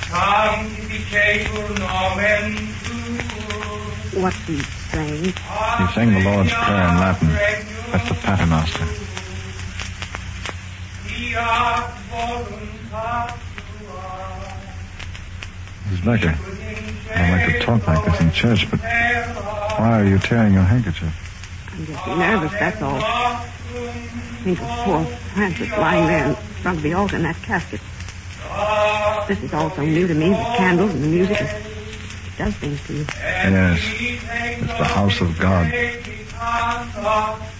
What's he saying? He's saying the Lord's Prayer in Latin. That's the Paternoster. Mrs. Becker, I like to talk like this in church, but why are you tearing your handkerchief? I'm just nervous, that's all. Think of poor Francis lying there in front of the altar in that casket. This is all so new to me, the candles and the music. It does things to you. Yes, it's the house of God.